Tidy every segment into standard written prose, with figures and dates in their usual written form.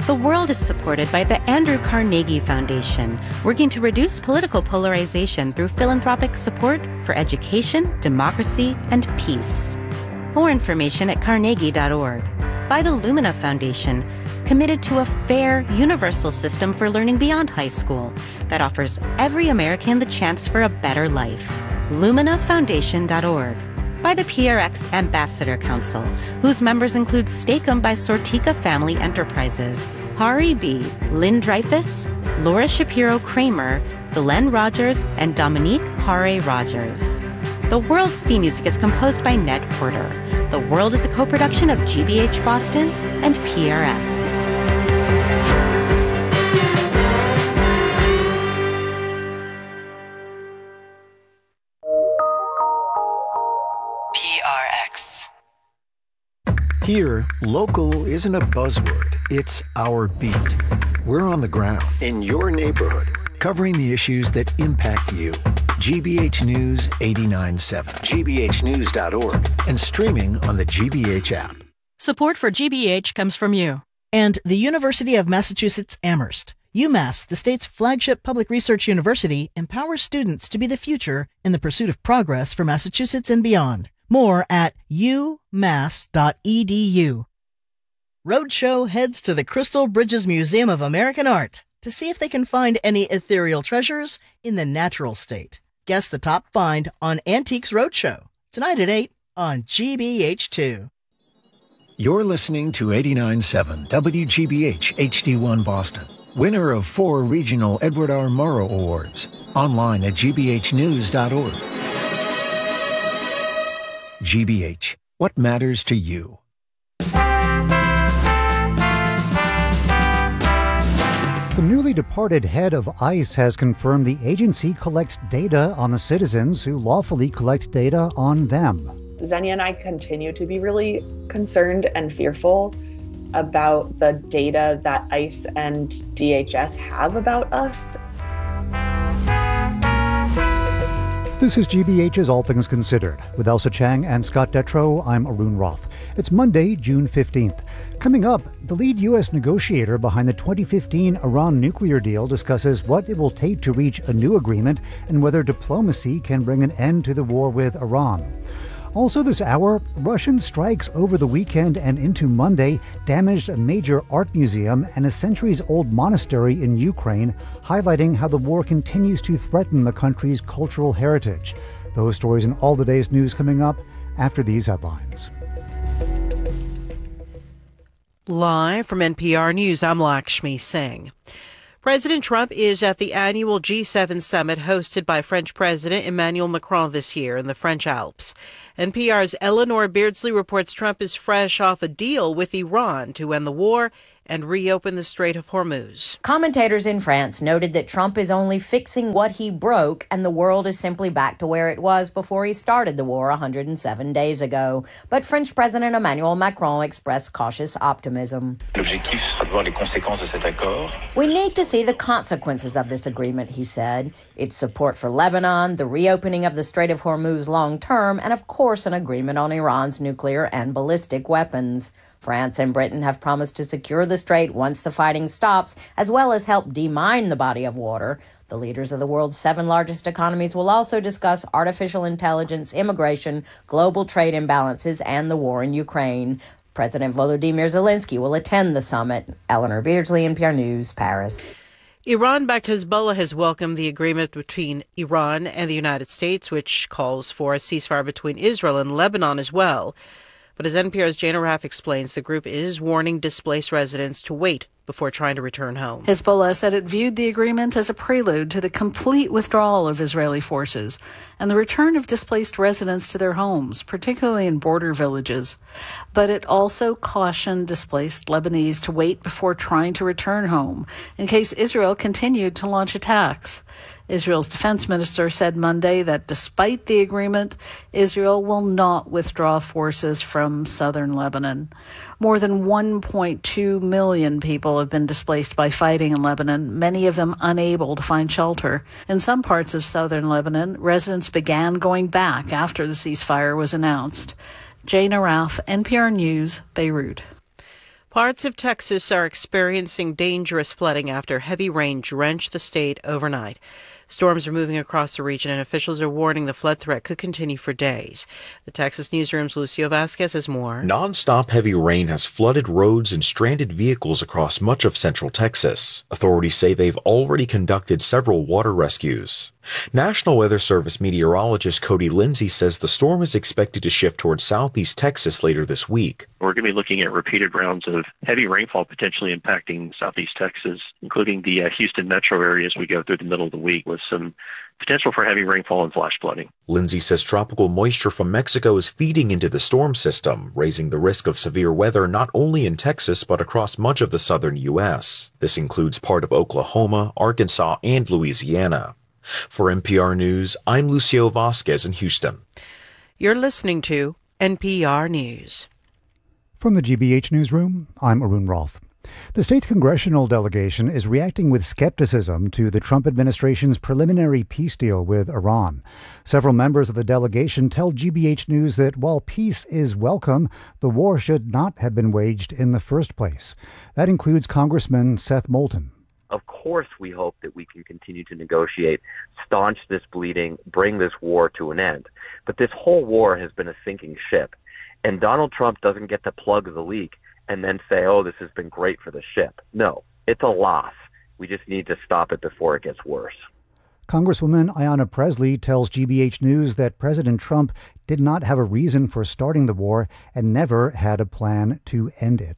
The World is supported by the Andrew Carnegie Foundation, working to reduce political polarization through philanthropic support for education, democracy, and peace. More information at carnegie.org. By the Lumina Foundation, committed to a fair, universal system for learning beyond high school that offers every American the chance for a better life. LuminaFoundation.org. By the PRX Ambassador Council, whose members include Stake 'em by Sortika Family Enterprises, Hari B., Lynn Dreyfus, Laura Shapiro Kramer, Glenn Rogers, and Dominique Hare Rogers. The World's theme music is composed by Ned Porter. The World is a co-production of GBH Boston and PRX. Here, local isn't a buzzword, it's our beat. We're on the ground, in your neighborhood, covering the issues that impact you. GBH News 89.7, gbhnews.org, and streaming on the GBH app. Support for GBH comes from you. And the University of Massachusetts Amherst. UMass, the state's flagship public research university, empowers students to be the future in the pursuit of progress for Massachusetts and beyond. More at umass.edu. Roadshow heads to the Crystal Bridges Museum of American Art to see if they can find any ethereal treasures in the natural state. Guess the top find on Antiques Roadshow, tonight at 8 on GBH2. You're listening to 89.7 WGBH HD1 Boston, winner of 4 regional Edward R. Murrow Awards. Online at gbhnews.org. GBH, what matters to you? The newly departed head of ICE has confirmed the agency collects data on the citizens who lawfully collect data on them. Xenia and I continue to be really concerned and fearful about the data that ICE and DHS have about us. This is GBH's All Things Considered. With Elsa Chang and Scott Detrow, I'm Arun Roth. It's Monday, June 15th. Coming up, the lead U.S. negotiator behind the 2015 Iran nuclear deal discusses what it will take to reach a new agreement and whether diplomacy can bring an end to the war with Iran. Also this hour, Russian strikes over the weekend and into Monday damaged a major art museum and a centuries-old monastery in Ukraine, highlighting how the war continues to threaten the country's cultural heritage. Those stories and all the day's news coming up after these headlines. Live from NPR News, I'm Lakshmi Singh. President Trump is at the annual G7 summit hosted by French President Emmanuel Macron this year in the French Alps. NPR's Eleanor Beardsley reports Trump is fresh off a deal with Iran to end the war and reopen the Strait of Hormuz. Commentators in France noted that Trump is only fixing what he broke and the world is simply back to where it was before he started the war 107 days ago. But French President Emmanuel Macron expressed cautious optimism. L'objectif sera de voir les conséquences de cet accord. We need to see the consequences of this agreement, he said. Its support for Lebanon, the reopening of the Strait of Hormuz long term, and of course an agreement on Iran's nuclear and ballistic weapons. France and Britain have promised to secure the strait once the fighting stops, as well as help demine the body of water. The leaders of the world's 7 largest economies will also discuss artificial intelligence, immigration, global trade imbalances, and the war in Ukraine. President Volodymyr Zelensky will attend the summit. Eleanor Beardsley, NPR News, Paris. Iran-backed Hezbollah has welcomed the agreement between Iran and the United States, which calls for a ceasefire between Israel and Lebanon as well. But as NPR's Jane Arraf explains, the group is warning displaced residents to wait before trying to return home. Hezbollah said it viewed the agreement as a prelude to the complete withdrawal of Israeli forces and the return of displaced residents to their homes, particularly in border villages. But it also cautioned displaced Lebanese to wait before trying to return home in case Israel continued to launch attacks. Israel's defense minister said Monday that despite the agreement, Israel will not withdraw forces from southern Lebanon. More than 1.2 million people have been displaced by fighting in Lebanon, many of them unable to find shelter. In some parts of southern Lebanon, residents began going back after the ceasefire was announced. Jane Arraf, NPR News, Beirut. Parts of Texas are experiencing dangerous flooding after heavy rain drenched the state overnight. Storms are moving across the region, and officials are warning the flood threat could continue for days. The Texas Newsroom's Lucio Vasquez has more. Non-stop heavy rain has flooded roads and stranded vehicles across much of central Texas. Authorities say they've already conducted several water rescues. National Weather Service meteorologist Cody Lindsay says the storm is expected to shift towards southeast Texas later this week. We're going to be looking at repeated rounds of heavy rainfall potentially impacting southeast Texas, including the Houston metro area as we go through the middle of the week, with some potential for heavy rainfall and flash flooding. Lindsay says tropical moisture from Mexico is feeding into the storm system, raising the risk of severe weather not only in Texas but across much of the southern U.S. This includes part of Oklahoma, Arkansas, and Louisiana. For NPR News, I'm Lucio Vasquez in Houston. You're listening to NPR News. From the GBH Newsroom, I'm Arun Roth. The state's congressional delegation is reacting with skepticism to the Trump administration's preliminary peace deal with Iran. Several members of the delegation tell GBH News that while peace is welcome, the war should not have been waged in the first place. That includes Congressman Seth Moulton. Of course, we hope that we can continue to negotiate, staunch this bleeding, bring this war to an end. But this whole war has been a sinking ship. And Donald Trump doesn't get to plug the leak and then say, oh, this has been great for the ship. No, it's a loss. We just need to stop it before it gets worse. Congresswoman Ayanna Pressley tells GBH News that President Trump did not have a reason for starting the war and never had a plan to end it.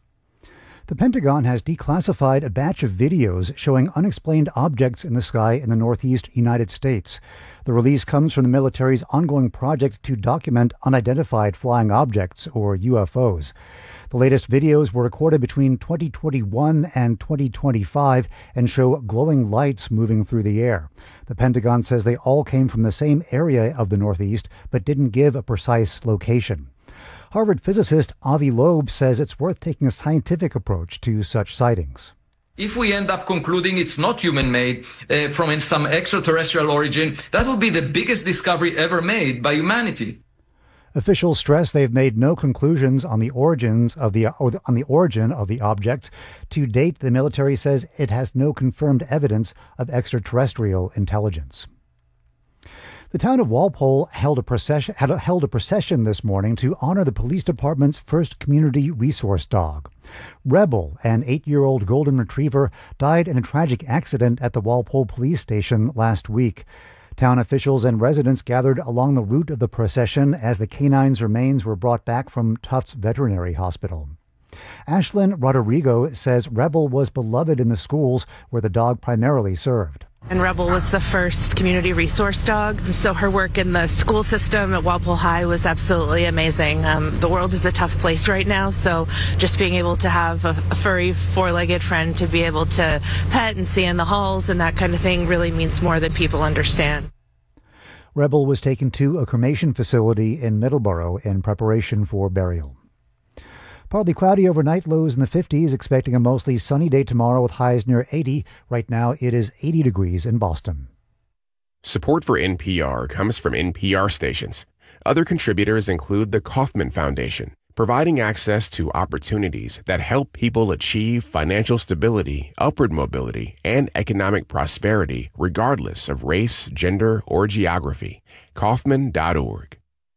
The Pentagon has declassified a batch of videos showing unexplained objects in the sky in the northeast United States. The release comes from the military's ongoing project to document unidentified flying objects, or UFOs. The latest videos were recorded between 2021 and 2025 and show glowing lights moving through the air. The Pentagon says they all came from the same area of the Northeast, but didn't give a precise location. Harvard physicist Avi Loeb says it's worth taking a scientific approach to such sightings. If we end up concluding it's not human-made, from some extraterrestrial origin, that would be the biggest discovery ever made by humanity. Officials stress they've made no conclusions on the origin of the objects. To date, the military says it has no confirmed evidence of extraterrestrial intelligence. The town of Walpole held a procession this morning to honor the police department's first community resource dog. Rebel, an 8-year-old golden retriever, died in a tragic accident at the Walpole police station last week. Town officials and residents gathered along the route of the procession as the canine's remains were brought back from Tufts Veterinary Hospital. Ashlyn Rodrigo says Rebel was beloved in the schools where the dog primarily served. And Rebel was the first community resource dog, so her work in the school system at Walpole High was absolutely amazing. The world is a tough place right now, so just being able to have a furry, four-legged friend to be able to pet and see in the halls and that kind of thing really means more than people understand. Rebel was taken to a cremation facility in Middleborough in preparation for burial. Partly cloudy overnight, lows in the 50s, expecting a mostly sunny day tomorrow with highs near 80. Right now, it is 80 degrees in Boston. Support for NPR comes from NPR stations. Other contributors include the Kauffman Foundation, providing access to opportunities that help people achieve financial stability, upward mobility, and economic prosperity, regardless of race, gender, or geography. Kauffman.org.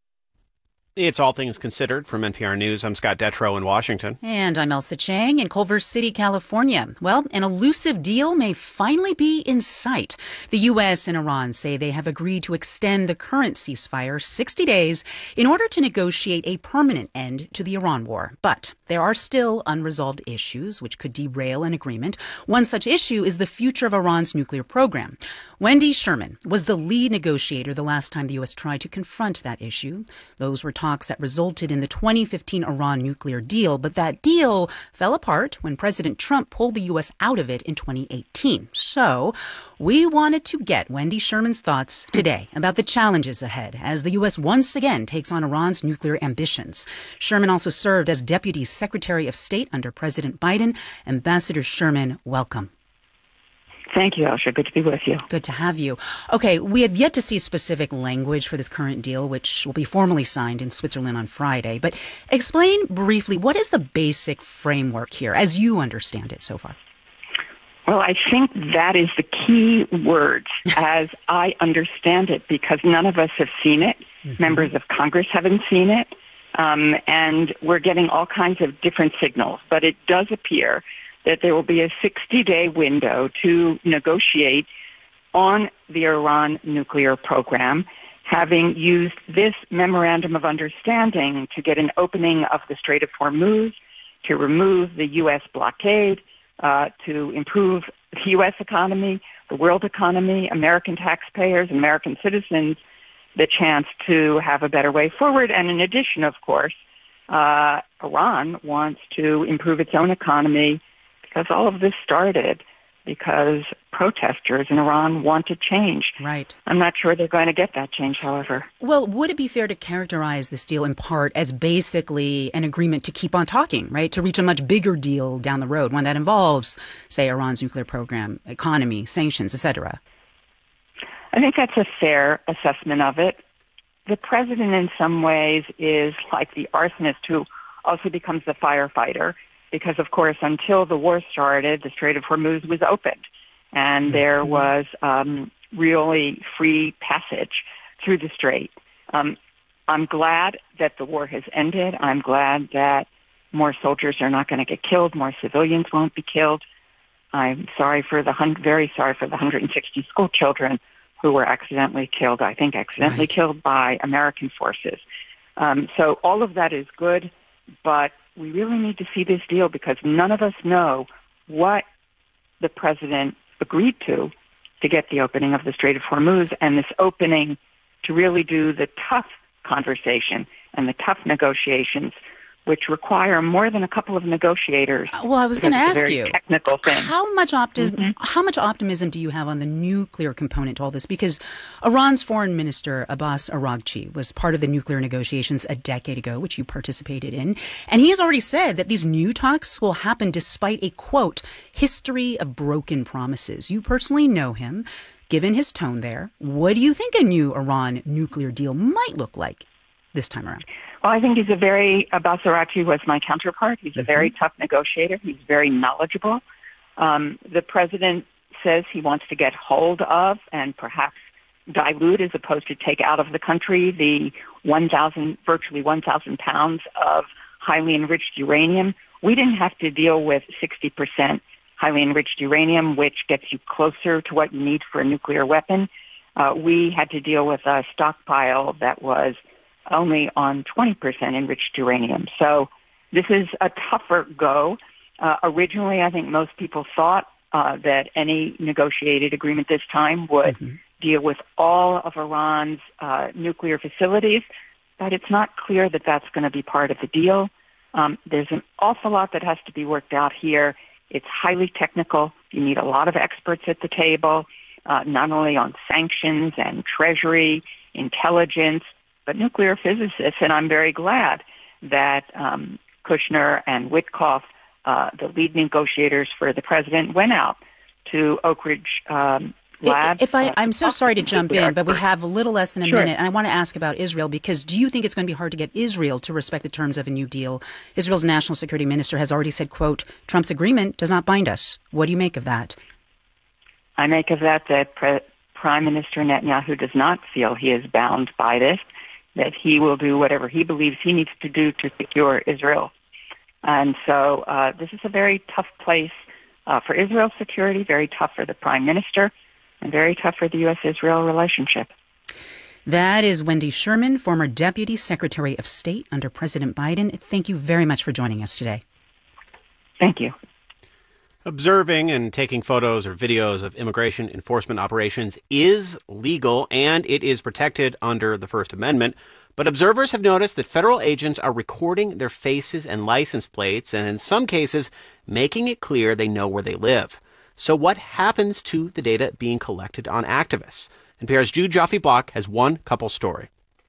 It's All Things Considered from NPR News. I'm Scott Detrow in Washington. And I'm Elsa Chang in Culver City, California. Well, an elusive deal may finally be in sight. The U.S. and Iran say they have agreed to extend the current ceasefire 60 days in order to negotiate a permanent end to the Iran war. But there are still unresolved issues which could derail an agreement. One such issue is the future of Iran's nuclear program. Wendy Sherman was the lead negotiator the last time the U.S. tried to confront that issue. Those were talks that resulted in the 2015 Iran nuclear deal, but that deal fell apart when President Trump pulled the U.S. out of it in 2018. So we wanted to get Wendy Sherman's thoughts today about the challenges ahead as the U.S. once again takes on Iran's nuclear ambitions. Sherman also served as Deputy Secretary of State under President Biden. Ambassador Sherman, welcome. Thank you, Elsha. Good to be with you. Good to have you. Okay, we have yet to see specific language for this current deal, which will be formally signed in Switzerland on Friday. But explain briefly, what is the basic framework here, as you understand it so far? Well, I think that is the key words, as I understand it, because none of us have seen it. Mm-hmm. Members of Congress haven't seen it. And we're getting all kinds of different signals. But it does appear that there will be a 60-day window to negotiate on the Iran nuclear program, having used this memorandum of understanding to get an opening of the Strait of Hormuz, to remove the U.S. blockade, to improve the U.S. economy, the world economy, American taxpayers, American citizens, the chance to have a better way forward. And in addition, of course, Iran wants to improve its own economy, because all of this started because protesters in Iran want to change. Right. I'm not sure they're going to get that change, however. Well, would it be fair to characterize this deal in part as basically an agreement to keep on talking, right? To reach a much bigger deal down the road, one that involves, say, Iran's nuclear program, economy, sanctions, etc.? I think that's a fair assessment of it. The president in some ways is like the arsonist who also becomes the firefighter. Because, of course, until the war started, the Strait of Hormuz was opened, and there was really free passage through the strait. I'm glad that the war has ended. I'm glad that more soldiers are not going to get killed, more civilians won't be killed. I'm sorry for very sorry for the 160 school children who were accidentally killed, killed by American forces. So all of that is good, but we really need to see this deal because none of us know what the president agreed to get the opening of the Strait of Hormuz, and this opening to really do the tough conversation and the tough negotiations, which require more than a couple of negotiators. Well, I was going to ask you, technical thing. How much optimism do you have on the nuclear component to all this? Because Iran's foreign minister, Abbas Araghchi, was part of the nuclear negotiations a decade ago, which you participated in. And he has already said that these new talks will happen despite a, quote, history of broken promises. You personally know him. Given his tone there, what do you think a new Iran nuclear deal might look like this time around? Well, I think Abbas Araghchi was my counterpart. He's a very tough negotiator. He's very knowledgeable. The president says he wants to get hold of and perhaps dilute as opposed to take out of the country the virtually 1,000 pounds of highly enriched uranium. We didn't have to deal with 60% highly enriched uranium, which gets you closer to what you need for a nuclear weapon. We had to deal with a stockpile that was only on 20% enriched uranium. So this is a tougher go. Originally, I think most people thought that any negotiated agreement this time would deal with all of Iran's nuclear facilities, but it's not clear that that's going to be part of the deal. There's an awful lot that has to be worked out here. It's highly technical. You need a lot of experts at the table, not only on sanctions and treasury, intelligence, but nuclear physicists, and I'm very glad that Kushner and Witkoff, the lead negotiators for the president, went out to Oak Ridge Lab. I'm so sorry to jump in, but we have a little less than a minute, and I want to ask about Israel, because do you think it's going to be hard to get Israel to respect the terms of a new deal? Israel's national security minister has already said, quote, Trump's agreement does not bind us. What do you make of that? I make of that Prime Minister Netanyahu does not feel he is bound by this, that he will do whatever he believes he needs to do to secure Israel. And so this is a very tough place for Israel's security, very tough for the Prime Minister, and very tough for the U.S.-Israel relationship. That is Wendy Sherman, former Deputy Secretary of State under President Biden. Thank you very much for joining us today. Thank you. Observing and taking photos or videos of immigration enforcement operations is legal, and it is protected under the First Amendment. But observers have noticed that federal agents are recording their faces and license plates, and in some cases, making it clear they know where they live. So what happens to the data being collected on activists? NPR's Jude Joffe-Block has one couple story.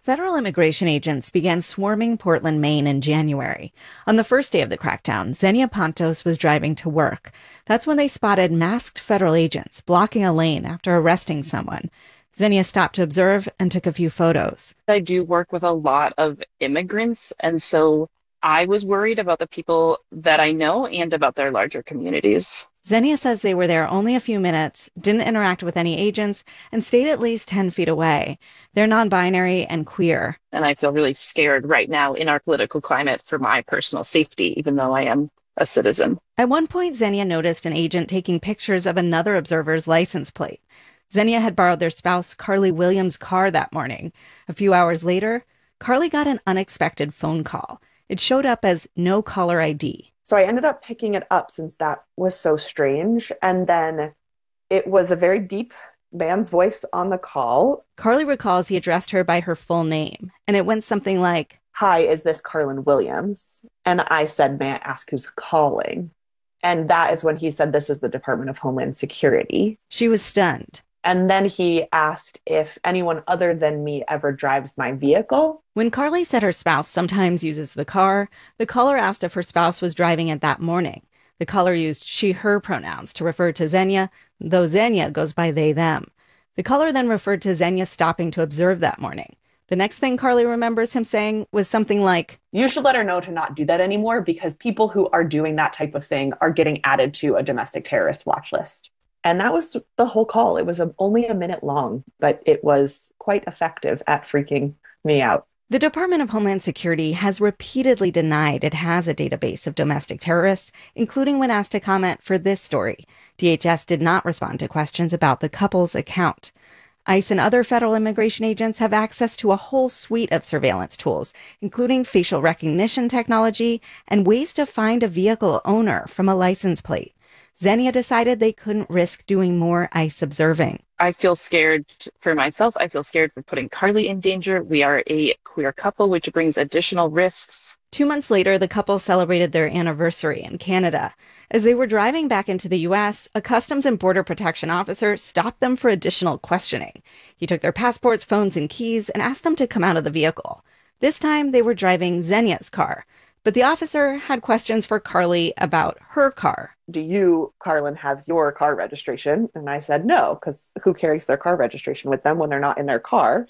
Federal immigration agents began swarming Portland, Maine in January. On the first day of the crackdown, Xenia Pontos was driving to work. That's when they spotted masked federal agents blocking a lane after arresting someone. Xenia stopped to observe and took a few photos. I do work with a lot of immigrants, and so I was worried about the people that I know and about their larger communities. Xenia says they were there only a few minutes, didn't interact with any agents, and stayed at least 10 feet away. They're non-binary and queer. And I feel really scared right now in our political climate for my personal safety, even though I am a citizen. At one point, Xenia noticed an agent taking pictures of another observer's license plate. Xenia had borrowed their spouse Carly Williams' car that morning. A few hours later, Carly got an unexpected phone call. It showed up as no caller ID. So I ended up picking it up since that was so strange. And then it was a very deep man's voice on the call. Carly recalls he addressed her by her full name, and it went something like, "Hi, is this Carlin Williams?" And I said, "May I ask who's calling?" And that is when he said, "This is the Department of Homeland Security." She was stunned. And then he asked if anyone other than me ever drives my vehicle. When Carly said her spouse sometimes uses the car, the caller asked if her spouse was driving it that morning. The caller used she, her pronouns to refer to Xenia, though Xenia goes by they, them. The caller then referred to Xenia stopping to observe that morning. The next thing Carly remembers him saying was something like, "You should let her know to not do that anymore because people who are doing that type of thing are getting added to a domestic terrorist watch list." And that was the whole call. It was only a minute long, but it was quite effective at freaking me out. The Department of Homeland Security has repeatedly denied it has a database of domestic terrorists, including when asked to comment for this story. DHS did not respond to questions about the couple's account. ICE and other federal immigration agents have access to a whole suite of surveillance tools, including facial recognition technology and ways to find a vehicle owner from a license plate. Xenia decided they couldn't risk doing more ICE observing. I feel scared for myself. I feel scared for putting Carly in danger. We are a queer couple, which brings additional risks. 2 months later, the couple celebrated their anniversary in Canada. As they were driving back into the U.S., a Customs and Border Protection officer stopped them for additional questioning. He took their passports, phones, and keys and asked them to come out of the vehicle. This time, they were driving Xenia's car. But the officer had questions for Carly about her car. "Do you, Carlin, have your car registration?" And I said no, because who carries their car registration with them when they're not in their car?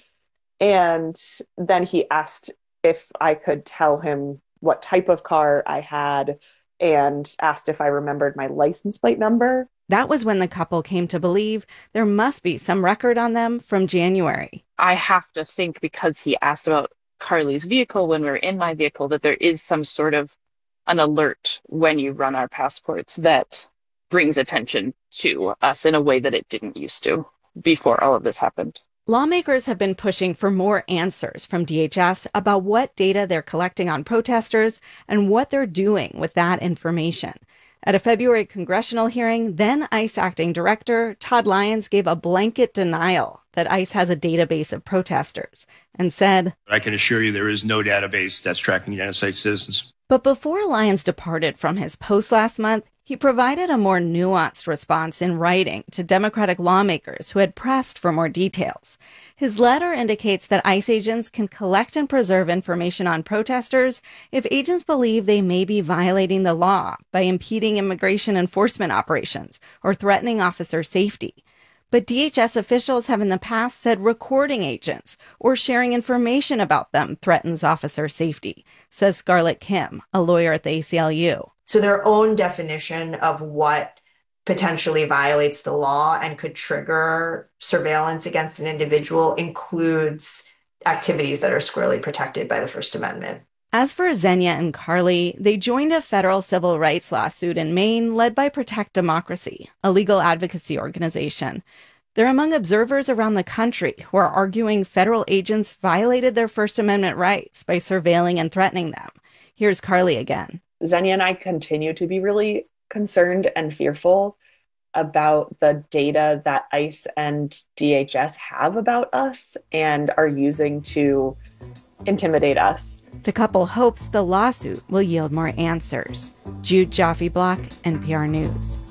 And then he asked if I could tell him what type of car I had and asked if I remembered my license plate number. That was when the couple came to believe there must be some record on them from January. I have to think, because he asked about Carly's vehicle when we were in my vehicle, that there is some sort of an alert when you run our passports that brings attention to us in a way that it didn't used to before all of this happened. Lawmakers have been pushing for more answers from DHS about what data they're collecting on protesters and what they're doing with that information. At a February congressional hearing, then ICE acting director Todd Lyons gave a blanket denial that ICE has a database of protesters and said, "I can assure you there is no database that's tracking United States citizens." But before Lyons departed from his post last month, he provided a more nuanced response in writing to Democratic lawmakers who had pressed for more details. His letter indicates that ICE agents can collect and preserve information on protesters if agents believe they may be violating the law by impeding immigration enforcement operations or threatening officer safety. But DHS officials have in the past said recording agents or sharing information about them threatens officer safety, says Scarlett Kim, a lawyer at the ACLU. So their own definition of what potentially violates the law and could trigger surveillance against an individual includes activities that are squarely protected by the First Amendment. As for Xenia and Carly, they joined a federal civil rights lawsuit in Maine led by Protect Democracy, a legal advocacy organization. They're among observers around the country who are arguing federal agents violated their First Amendment rights by surveilling and threatening them. Here's Carly again. Xenia and I continue to be really concerned and fearful about the data that ICE and DHS have about us and are using to intimidate us. The couple hopes the lawsuit will yield more answers. Jude Joffe-Block, NPR News.